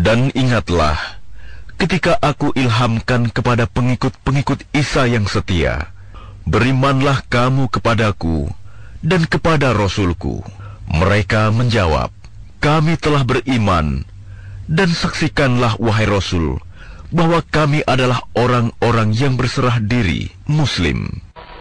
Dan ingatlah, ketika aku ilhamkan kepada pengikut-pengikut Isa yang setia, berimanlah kamu kepadaku dan kepada Rasulku. Mereka menjawab, kami telah beriman, dan saksikanlah wahai Rasul, bahwa kami adalah orang-orang yang berserah diri, Muslim.